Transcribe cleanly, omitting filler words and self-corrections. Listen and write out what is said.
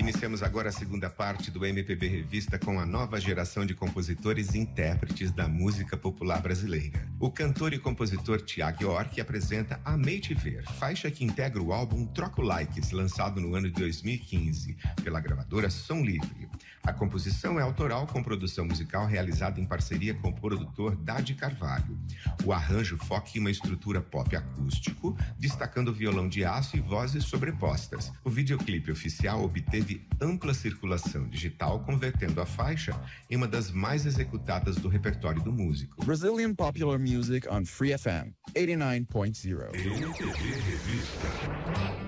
Iniciamos agora a segunda parte do MPB Revista com a nova geração de compositores e intérpretes da música popular brasileira. O cantor e compositor Tiago York apresenta Amei Te Ver, faixa que integra o álbum Troco Likes, lançado no ano de 2015 pela gravadora Som Livre. A composição é autoral com produção musical realizada em parceria com o produtor Dade Carvalho. O arranjo foca em uma estrutura pop acústico, destacando violão de aço e vozes sobrepostas. O videoclipe oficial obteve ampla circulação digital, convertendo a faixa em uma das mais executadas do repertório do músico. Brazilian popular music on Free FM 89.0. MPB Revista.